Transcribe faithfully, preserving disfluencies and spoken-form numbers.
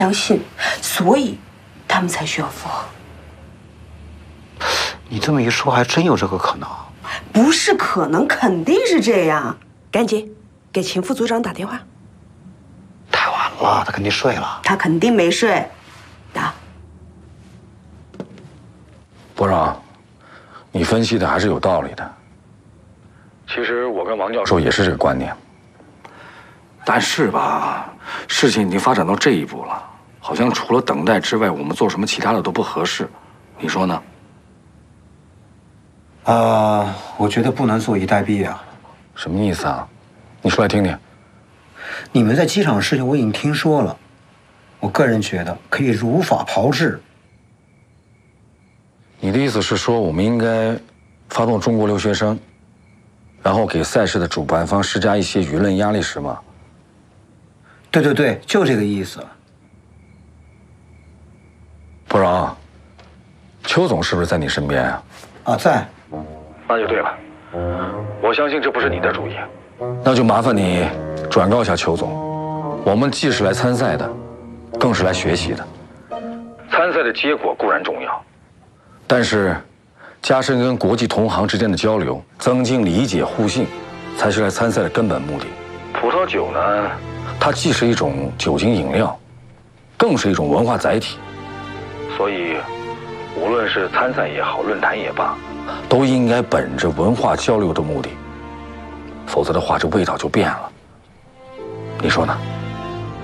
相信，所以他们才需要复合。 你这么一说，还真有这个可能。 不是可能，肯定是这样。赶紧给秦副组长打电话。 太晚了，他肯定睡了。 他肯定没睡。打。 部长，你分析的还是有道理的。其实我跟王教授也是这个观念。但是吧，事情已经发展到这一步了，好像除了等待之外，我们做什么其他的都不合适。你说呢？ 呃，我觉得不能坐以待毙啊。 什么意思啊？你说来听听。 你们在机场的事情我已经听说了，我个人觉得可以如法炮制。 你的意思是说，我们应该发动中国留学生，然后给赛事的主办方施加一些舆论压力，是吗？ 对对对，就这个意思。 部长，邱总是不是在你身边啊？ 啊，在。 那就对了，我相信这不是你的主意，那就麻烦你转告一下邱总，我们既是来参赛的，更是来学习的。参赛的结果固然重要，但是加深跟国际同行之间的交流，增进理解互信，才是来参赛的根本目的。葡萄酒呢，它既是一种酒精饮料，更是一种文化载体，所以无论是参赛也好，论坛也罢，都应该本着文化交流的目的，否则的话，这味道就变了。你说呢？